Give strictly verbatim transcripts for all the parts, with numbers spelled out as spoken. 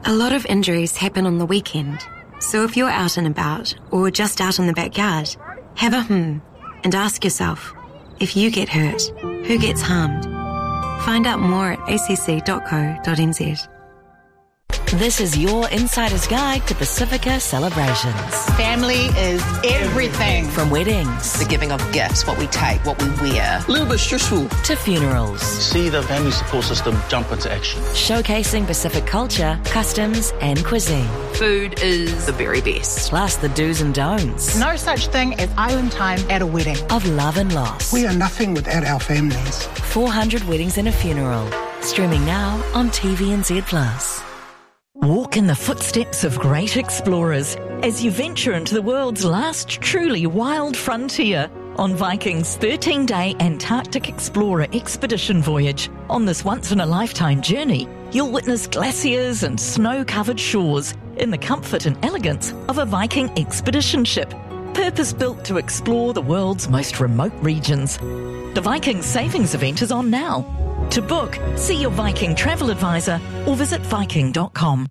A lot of injuries happen on the weekend, so if you're out and about or just out in the backyard, have a hmm and ask yourself, if you get hurt, who gets harmed? Find out more at a c c dot co dot n z. This is your insider's guide to Pacifica celebrations. Family is everything. From weddings, the giving of gifts, what we take, what we wear. A little bit stressful. To funerals. See the family support system jump into action. Showcasing Pacific culture, customs and cuisine. Food is the very best. Plus the do's and don'ts. No such thing as island time at a wedding. Of love and loss. We are nothing without our families. four hundred Weddings and a Funeral. Streaming now on T V N Z plus. Walk in the footsteps of great explorers as you venture into the world's last truly wild frontier on Viking's thirteen-day Antarctic Explorer expedition voyage. On this once-in-a-lifetime journey, you'll witness glaciers and snow-covered shores in the comfort and elegance of a Viking expedition ship, purpose-built to explore the world's most remote regions. The Viking Savings event is on now. To book, see your Viking travel advisor or visit viking dot com.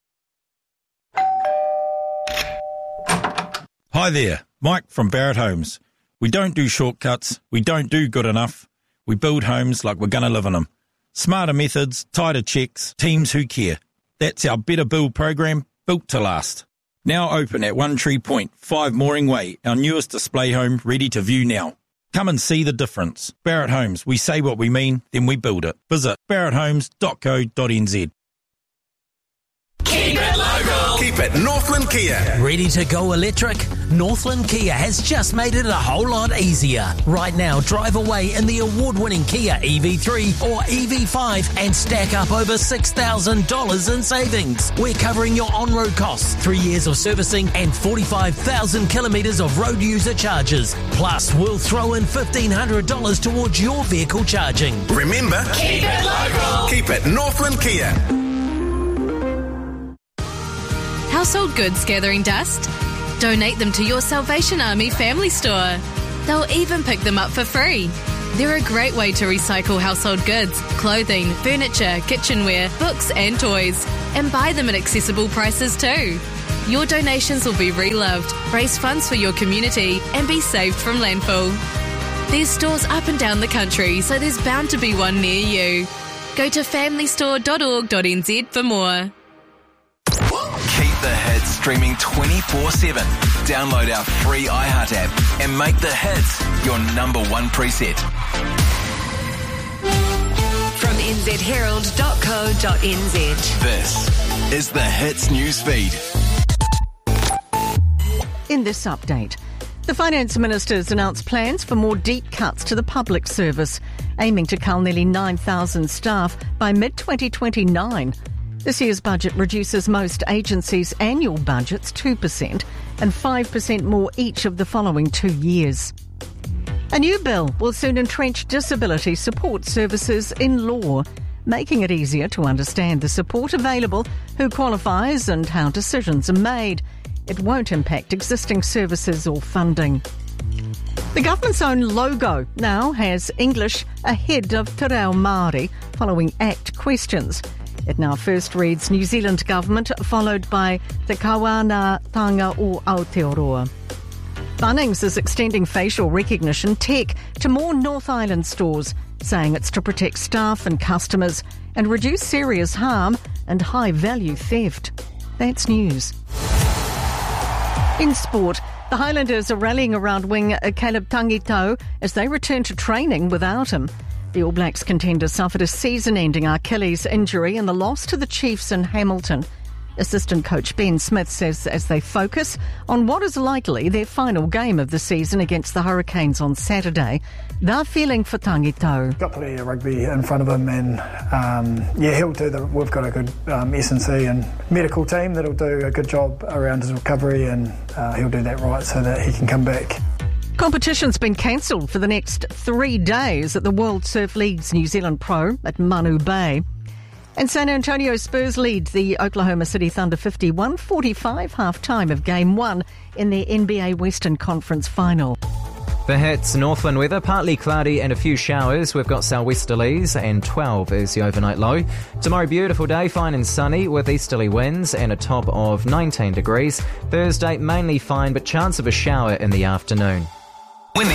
Hi there, Mike from Barrett Homes. We don't do shortcuts, we don't do good enough. We build homes like we're going to live in them. Smarter methods, tighter checks, teams who care. That's our Better Build program, built to last. Now open at One Tree Point, five Mooring Way, our newest display home ready to view now. Come and see the difference. Barrett Homes, we say what we mean, then we build it. Visit barrett homes dot co dot n z. Keep it local. Keep it Northland Kia. Ready to go electric? Northland Kia has just made it a whole lot easier. Right now, drive away in the award-winning Kia E V three or E V five and stack up over six thousand dollars in savings. We're covering your on-road costs, three years of servicing and forty-five thousand kilometres of road user charges. Plus, we'll throw in fifteen hundred dollars towards your vehicle charging. Remember, keep it local. Keep it Northland Kia. Household goods gathering dust? Donate them to your Salvation Army family store. They'll even pick them up for free. They're a great way to recycle household goods, clothing, furniture, kitchenware, books and toys, and buy them at accessible prices too. Your donations will be reloved, raise funds for your community, and be saved from landfill. There's stores up and down the country, so there's bound to be one near you. Go to family store dot org dot n z for more. Keep the hits streaming twenty-four seven. Download our free iHeart app and make the hits your number one preset. From n z herald dot co dot n z. This is the Hits news feed. In this update, the Finance Minister's announced plans for more deep cuts to the public service, aiming to cull nearly nine thousand staff by mid twenty twenty-nine. This year's budget reduces most agencies' annual budgets two percent and five percent more each of the following two years. A new bill will soon entrench disability support services in law, making it easier to understand the support available, who qualifies and how decisions are made. It won't impact existing services or funding. The government's own logo now has English ahead of Te Reo Māori following ACT questions. It now first reads New Zealand Government, followed by Te Kawanatanga o Aotearoa. Bunnings is extending facial recognition tech to more North Island stores, saying it's to protect staff and customers and reduce serious harm and high-value theft. That's news. In sport, the Highlanders are rallying around wing Caleb Tangitau as they return to training without him. The All Blacks contender suffered a season-ending Achilles injury in the loss to the Chiefs in Hamilton. Assistant coach Ben Smith says as they focus on what is likely their final game of the season against the Hurricanes on Saturday, they're feeling for Tangitau. Got plenty of rugby in front of him, and um, yeah, he'll do the. We've got a good um, S and C and medical team that'll do a good job around his recovery, and uh, he'll do that right so that he can come back. Competition's been cancelled for the next three days at the World Surf League's New Zealand Pro at Manu Bay. And San Antonio Spurs lead the Oklahoma City Thunder fifty-one forty-five half-time of Game one in their N B A Western Conference Final. The hits, Northland weather, partly cloudy and a few showers. We've got southwesterlies and twelve is the overnight low. Tomorrow, beautiful day, fine and sunny with easterly winds and a top of nineteen degrees. Thursday, mainly fine but chance of a shower in the afternoon.